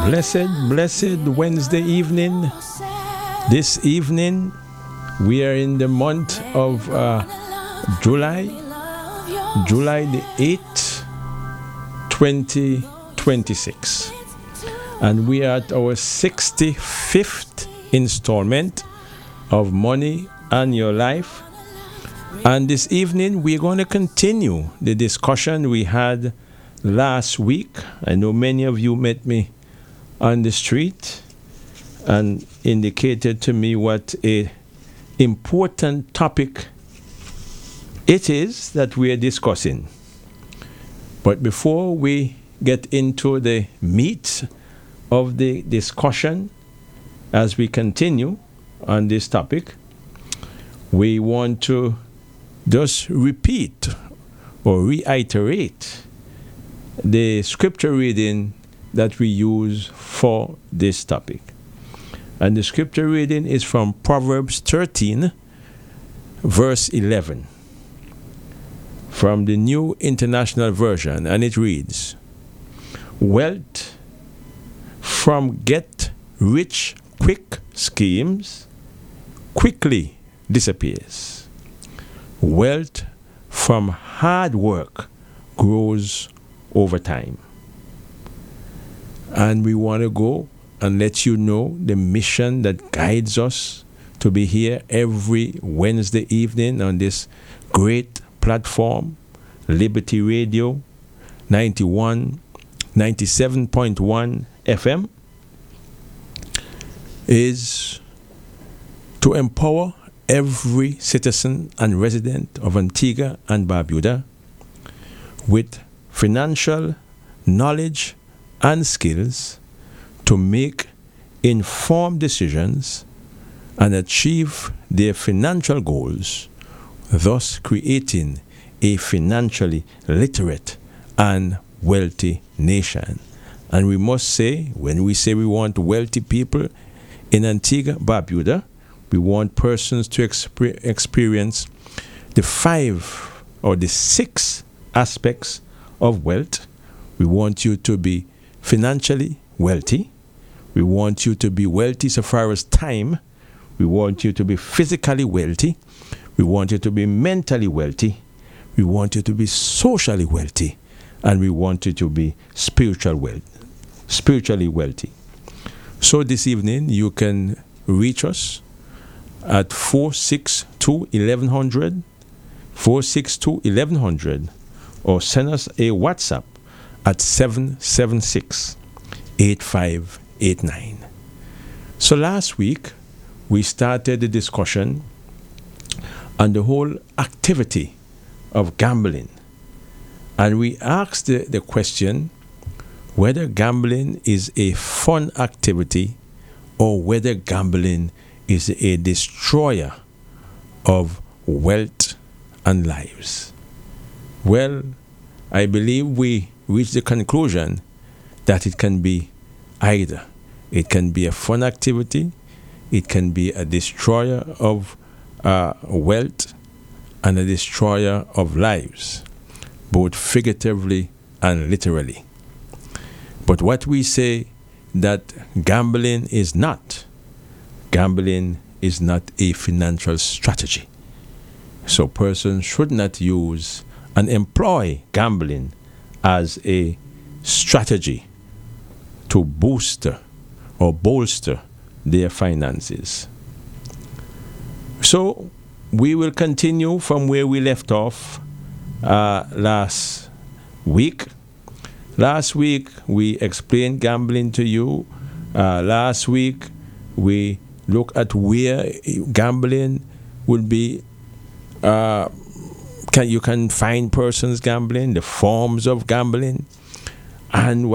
Blessed Wednesday evening. This evening, we are in the month of July the 8th, 2026. And we are at our 65th installment of Money and Your Life. And this evening, we're going to continue the discussion we had last week. I know many of you met me on the street and indicated to me what a important topic it is that we are discussing. But before we get into the meat of the discussion, as we continue on this topic, we want to just repeat or reiterate the scripture reading that we use for this topic. And the scripture reading is from Proverbs 13, verse 11, from the New International Version, and it reads, "Wealth from get-rich-quick schemes quickly disappears. Wealth from hard work grows over time." And we want to go and let you know the mission that guides us to be here every Wednesday evening on this great platform, Liberty Radio 97.1 FM, is to empower every citizen and resident of Antigua and Barbuda with financial knowledge and skills to make informed decisions and achieve their financial goals, thus creating a financially literate and wealthy nation. And we must say, when we say we want wealthy people in Antigua, Barbuda, we want persons to experience the 5 or the 6 aspects of wealth. We want you to be financially wealthy. We want you to be wealthy so far as time. We want you to be physically wealthy. We want you to be mentally wealthy. We want you to be socially wealthy. And we want you to be spiritually wealthy. So this evening, you can reach us at 462-1100, 462-1100, or send us a WhatsApp at 776-8589. So last week, we started the discussion on the whole activity of gambling. And we asked the question whether gambling is a fun activity or whether gambling is a destroyer of wealth and lives. Well, I believe we reached the conclusion that it can be either. It can be a fun activity, it can be a destroyer of wealth and a destroyer of lives, both figuratively and literally. But what we say that gambling is not a financial strategy. So persons should not use and employ gambling as a strategy to boost or bolster their finances. So we will continue from where we left off last week. Last week we explained gambling to you. Last week we looked at where gambling would be. You can find persons gambling, the forms of gambling, and